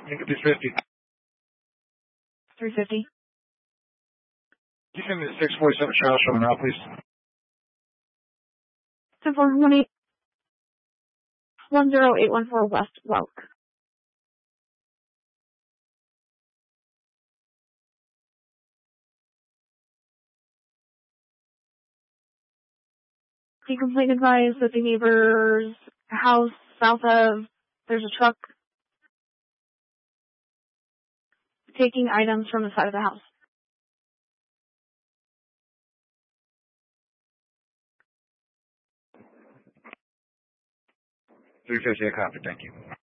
Think of this 50. 350. You send me the 647 Charles from now, please. 10-418. 10814 West Welk. The complaint advised that the neighbor's house south of, there's a truck taking items from the side of the house. 350, I copy. Thank you.